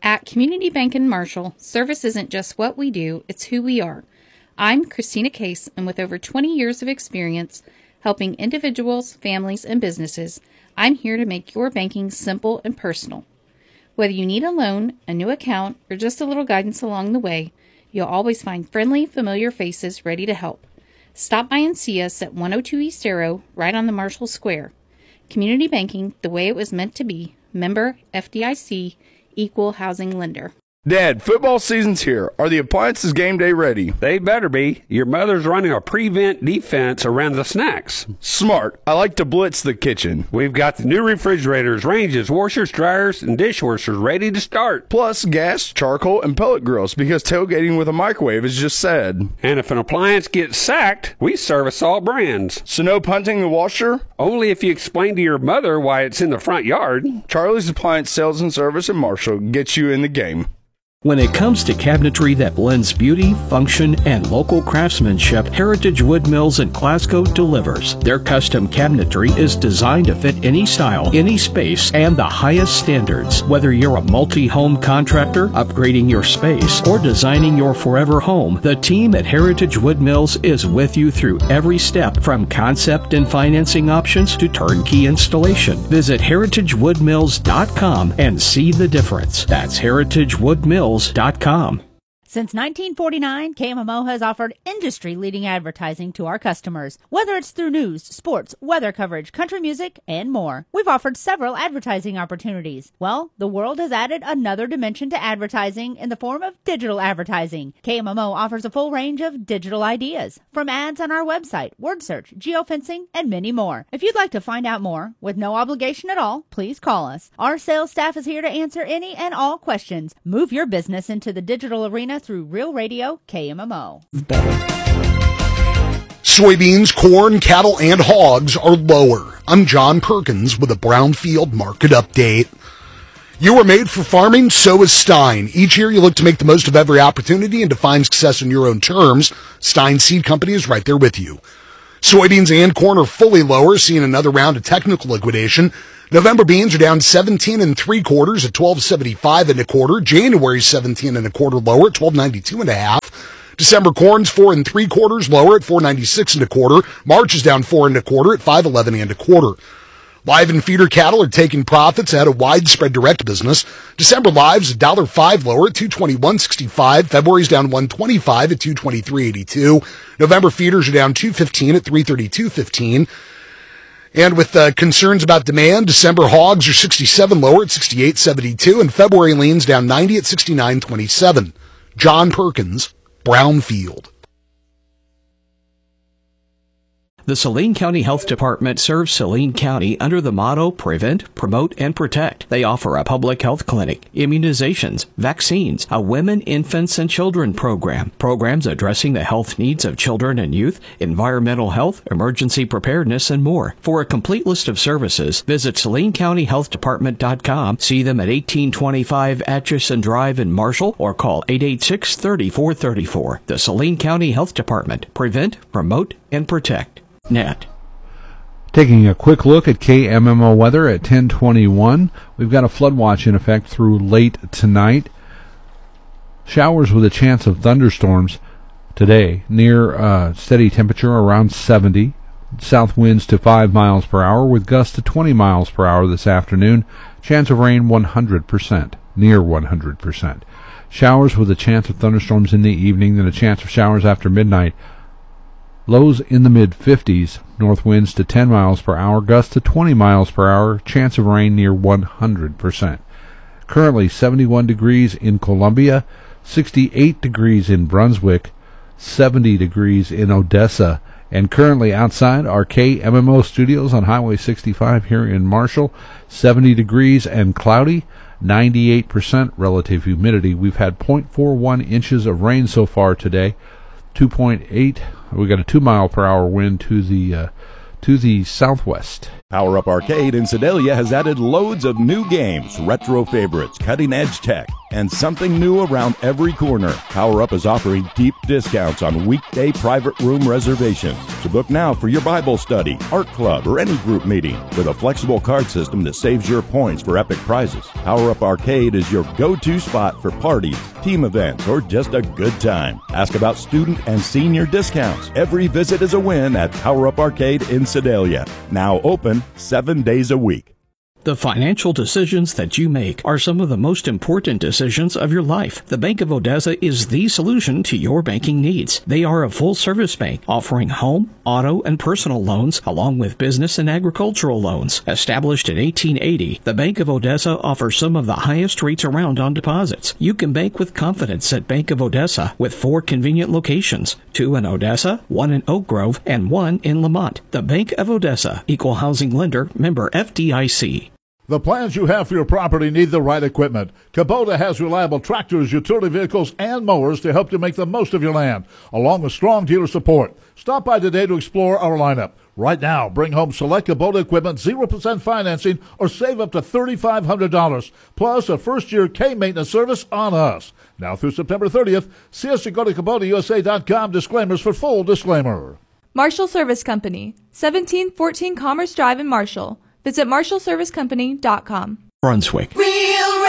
At Community Bank in Marshall, service isn't just what we do, it's who we are. I'm Christina Case, and with over 20 years of experience helping individuals, families, and businesses, I'm here to make your banking simple and personal. Whether you need a loan, a new account, or just a little guidance along the way, you'll always find friendly, familiar faces ready to help. Stop by and see us at 102 East Arrow, right on the Marshall Square. Community banking, the way it was meant to be. Member FDIC, Equal Housing Lender. Dad, football season's here. Are the appliances game day ready? They better be. Your mother's running a prevent defense around the snacks. Smart. I like to blitz the kitchen. We've got the new refrigerators, ranges, washers, dryers, and dishwashers ready to start. Plus gas, charcoal, and pellet grills because tailgating with a microwave is just sad. And if an appliance gets sacked, we service all brands. So no punting the washer? Only if you explain to your mother why it's in the front yard. Charlie's Appliance Sales and Service in Marshall gets you in the game. When it comes to cabinetry that blends beauty, function, and local craftsmanship, Heritage Wood Mills in Glasgow delivers. Their custom cabinetry is designed to fit any style, any space, and the highest standards. Whether you're a multi-home contractor, upgrading your space, or designing your forever home, the team at Heritage Wood Mills is with you through every step, from concept and financing options to turnkey installation. Visit heritagewoodmills.com and see the difference. That's heritagewoodmills.com. Since 1949, KMMO has offered industry-leading advertising to our customers, whether it's through news, sports, weather coverage, country music, and more. We've offered several advertising opportunities. Well, the world has added another dimension to advertising in the form of digital advertising. KMMO offers a full range of digital ideas, from ads on our website, word search, geofencing, and many more. If you'd like to find out more, with no obligation at all, please call us. Our sales staff is here to answer any and all questions. Move your business into the digital arena through Real Radio KMMO. Soybeans, corn, cattle, and hogs are lower. I'm John Perkins with a Brownfield Market Update. You were made for farming, so is Stein. Each year you look to make the most of every opportunity and define success in your own terms. Stein Seed Company is right there with you. Soybeans and corn are fully lower, seeing another round of technical liquidation. November beans are down 17 3/4 at 12.75 1/4. January 17 1/4 lower at 12.92 1/2. December corn's 4 3/4 lower at 4.96 1/4. March is down 4 1/4 at 5.11 1/4. Live and feeder cattle are taking profits ahead of widespread direct business. December lives $1.05 lower at 221.65. February's down 125 at 223.82. November feeders are down 215 at 332.15. And with concerns about demand, December hogs are 67 lower at 68.72, and February leans down 90 at 69.27. John Perkins, Brownfield. The Saline County Health Department serves Saline County under the motto Prevent, Promote, and Protect. They offer a public health clinic, immunizations, vaccines, a women, infants, and children program, programs addressing the health needs of children and youth, environmental health, emergency preparedness, and more. For a complete list of services, visit SalineCountyHealthDepartment.com, see them at 1825 Atchison Drive in Marshall, or call 886-3434. The Saline County Health Department. Prevent, Promote, and Protect. Net. Taking a quick look at KMMO weather at 10:21. We've got a flood watch in effect through late tonight. Showers with a chance of thunderstorms today. Near steady temperature around 70. South winds to 5 miles per hour with gusts to 20 miles per hour this afternoon. Chance of rain 100%. Near 100%. Showers with a chance of thunderstorms in the evening, then a chance of showers after midnight. Lows in the mid-50s, north winds to 10 miles per hour, gusts to 20 miles per hour, chance of rain near 100%. Currently 71 degrees in Columbia, 68 degrees in Brunswick, 70 degrees in Odessa, and currently outside our KMMO studios on Highway 65 here in Marshall, 70 degrees and cloudy, 98% relative humidity. We've had 0.41 inches of rain so far today, 2.8. We got a 2 mile per hour wind to the southwest. Power Up Arcade in Sedalia has added loads of new games, retro favorites, cutting edge tech, and something new around every corner. Power Up is offering deep discounts on weekday private room reservations. So book now for your Bible study, art club, or any group meeting with a flexible card system that saves your points for epic prizes. Power Up Arcade is your go-to spot for parties, team events, or just a good time. Ask about student and senior discounts. Every visit is a win at Power Up Arcade in Sedalia. Now open 7 days a week. The financial decisions that you make are some of the most important decisions of your life. The Bank of Odessa is the solution to your banking needs. They are a full-service bank offering home, auto, and personal loans along with business and agricultural loans. Established in 1880, the Bank of Odessa offers some of the highest rates around on deposits. You can bank with confidence at Bank of Odessa with 4 convenient locations, 2 in Odessa, 1 in Oak Grove, and 1 in Lamont. The Bank of Odessa, Equal Housing Lender, member FDIC. The plans you have for your property need the right equipment. Kubota has reliable tractors, utility vehicles, and mowers to help you make the most of your land, along with strong dealer support. Stop by today to explore our lineup. Right now, bring home select Kubota equipment, 0% financing, or save up to $3,500, plus a first-year K-maintenance service on us. Now through September 30th, see us at go to KubotaUSA.com. Disclaimers for full disclaimer. Marshall Service Company, 1714 Commerce Drive in Marshall. Visit marshallservicecompany.com. Brunswick.